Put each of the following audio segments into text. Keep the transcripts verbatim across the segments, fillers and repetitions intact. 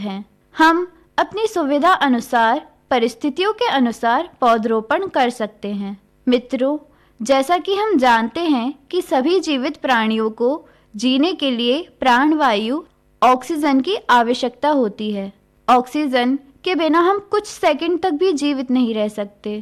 हैं। हम अपनी सुविधा अनुसार, परिस्थितियों के अनुसार पौधरोपण कर सकते हैं। मित्रों, जैसा कि हम जानते हैं कि सभी जीवित प्राणियों को जीने के लिए प्राणवायु ऑक्सीजन की आवश्यकता होती है। ऑक्सीजन के बिना हम कुछ सेकंड तक भी जीवित नहीं रह सकते।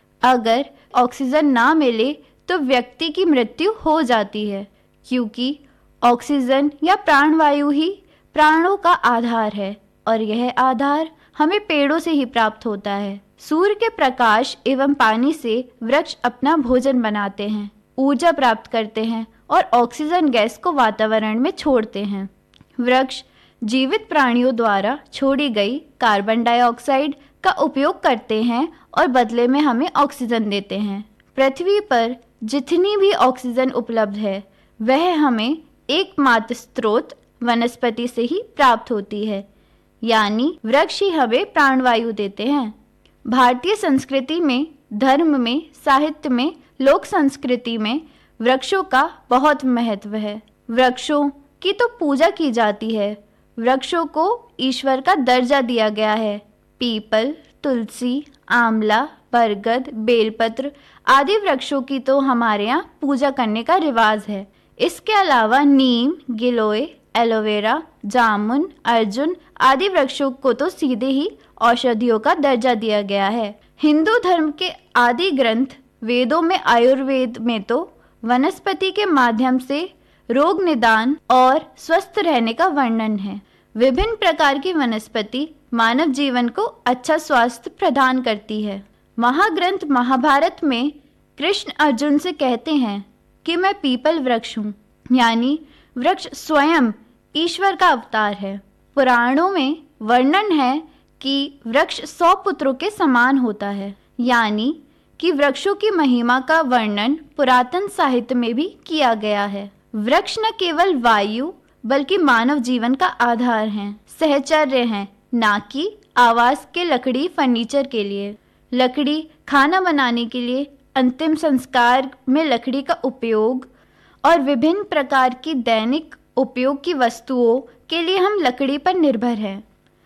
अगर ऑक्सीजन ना मिले तो व्यक्ति की मृत्यु हो जाती है, क्योंकि ऑक्सीजन या प्राणवायु ही प्राणों का आधार है और यह आधार हमें पेड़ों से ही प्राप्त होता है। सूर्य के प्रकाश एवं पानी से वृक्ष अपना भोजन बनाते हैं, ऊर्जा प्राप्त करते हैं और ऑक्सीजन गैस को वातावरण में छोड़ते हैं। वृक्ष जीवित प्राणियों द्वारा छोड़ी गई कार्बन डाइऑक्साइड का उपयोग करते हैं और बदले में हमें ऑक्सीजन देते हैं। पृथ्वी पर जितनी भी ऑक्सीजन उपलब्ध है वह हमें एकमात्र स्रोत वनस्पति से ही प्राप्त होती है, यानी वृक्ष ही हमें प्राणवायु देते हैं। भारतीय संस्कृति में, धर्म में, साहित्य में, लोक संस्कृति में वृक्षों का बहुत महत्व है। वृक्षों की तो पूजा की जाती है। वृक्षों को ईश्वर का दर्जा दिया गया है। पीपल, तुलसी, आंवला, बरगद, बेलपत्र आदि वृक्षों की तो हमारे यहाँ पूजा करने का रिवाज है। इसके अलावा नीम, गिलोय, एलोवेरा, जामुन, अर्जुन आदि वृक्षों को तो सीधे ही औषधियों का दर्जा दिया गया है। हिंदू धर्म के आदि ग्रंथ वेदों में, आयुर्वेद में तो वनस्पति के माध्यम से रोग निदान और स्वस्थ रहने का वर्णन है। विभिन्न प्रकार की वनस्पति मानव जीवन को अच्छा स्वास्थ्य प्रदान करती है। महाग्रंथ महाभारत में कृष्ण अर्जुन से कहते हैं कि मैं पीपल वृक्ष हूँ, यानी वृक्ष स्वयं ईश्वर का अवतार है। पुराणों में वर्णन है कि वृक्ष सौ पुत्रों के समान होता है, यानी कि वृक्षों की महिमा का वर्णन पुरातन साहित्य में भी किया गया है। वृक्ष न केवल वायु बल्कि मानव जीवन का आधार हैं, सहचर्य हैं, ना कि आवास के लकड़ी फर्नीचर के लिए। लकड़ी खाना बनाने के लिए, अंतिम संस्कार में लकड़ी का उपयोग और विभिन्न प्रकार की दैनिक उपयोग की वस्तुओं के लिए हम लकड़ी पर निर्भर हैं।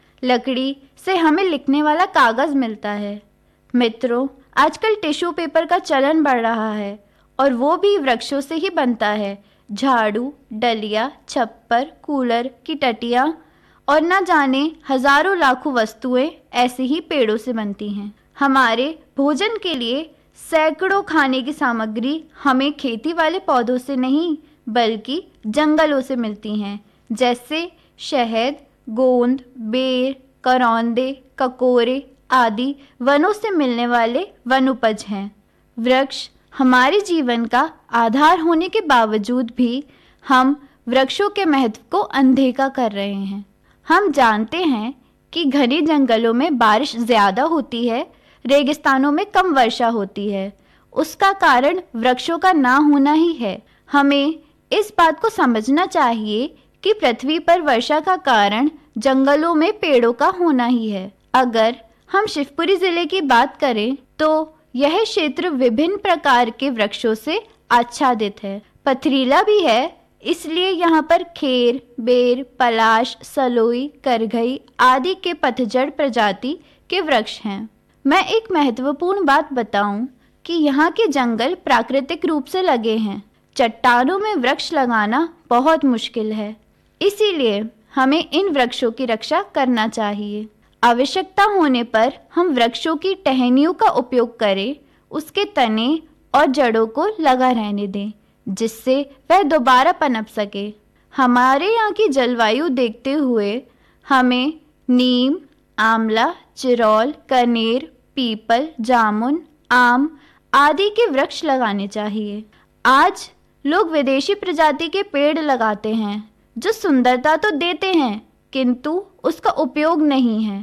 लकड़ी से हमें लिखने वाला कागज मिलता है। मित्रों, आजकल टिश्यू पेपर का चलन बढ़ रहा है और वो भी वृक्षों से ही बनता है। झाड़ू, डलिया, छप्पर, कूलर की टटियाँ और न जाने हजारों लाखों वस्तुएं ऐसे ही पेड़ों से बनती हैं। हमारे भोजन के लिए सैकड़ों खाने की सामग्री हमें खेती वाले पौधों से नहीं बल्कि जंगलों से मिलती हैं, जैसे शहद, गोंद, बेर, करौंदे, ककोरे आदि वनों से मिलने वाले वनोपज हैं। वृक्ष हमारे जीवन का आधार होने के बावजूद भी हम वृक्षों के महत्व को अनदेखा कर रहे हैं। हम जानते हैं कि घने जंगलों में बारिश ज़्यादा होती है, रेगिस्तानों में कम वर्षा होती है। उसका कारण वृक्षों का ना होना ही है। हमें इस बात को समझना चाहिए कि पृथ्वी पर वर्षा का कारण जंगलों में पेड़ों का होना ही है। अगर हम शिवपुरी जिले की बात करें तो यह क्षेत्र विभिन्न प्रकार के वृक्षों से आच्छादित है। पथरीला भी है, इसलिए यहाँ पर खेर, बेर, पलाश, सलोई, करघई आदि के पतझड़ प्रजाति के वृक्ष हैं। मैं एक महत्वपूर्ण बात बताऊं कि यहाँ के जंगल प्राकृतिक रूप से लगे हैं। चट्टानों में वृक्ष लगाना बहुत मुश्किल है, इसीलिए हमें इन वृक्षों की रक्षा करना चाहिए। आवश्यकता होने पर हम वृक्षों की टहनियों का उपयोग करें, उसके तने और जड़ों को लगा रहने दें, जिससे वह दोबारा पनप सके। हमारे यहाँ की जलवायु देखते हुए हमें नीम, आंवला, चिरौल, कनेर, पीपल, जामुन, आम आदि के वृक्ष लगाने चाहिए। आज लोग विदेशी प्रजाति के पेड़ लगाते हैं जो सुंदरता तो देते हैं किंतु उसका उपयोग नहीं है।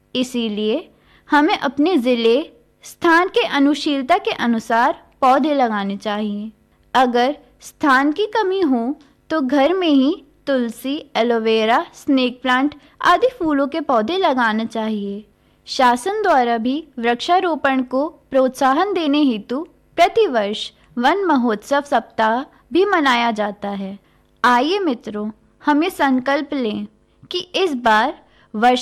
इसीलिए हमें अपने ज़िले, स्थान के अनुशीलता के अनुसार पौधे लगाने चाहिए। अगर स्थान की कमी हो तो घर में ही तुलसी, एलोवेरा, स्नेक प्लांट आदि फूलों के पौधे लगाना चाहिए। शासन द्वारा भी वृक्षारोपण को प्रोत्साहन देने हेतु प्रतिवर्ष वन महोत्सव सप्ताह भी मनाया जाता है। आइए मित्रों, हम ये संकल्प लें कि इस बार वर्षा